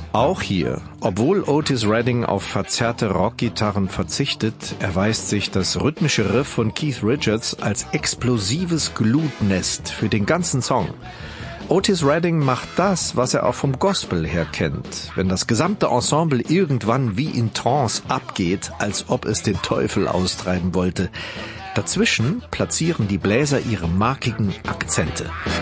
Auch hier, obwohl Otis Redding auf verzerrte Rockgitarren verzichtet, erweist sich das rhythmische Riff von Keith Richards als explosives Glutnest für den ganzen Song. Otis Redding macht das, was er auch vom Gospel her kennt, wenn das gesamte Ensemble irgendwann wie in Trance abgeht, als ob es den Teufel austreiben wollte. Dazwischen platzieren die Bläser ihre markigen Akzente.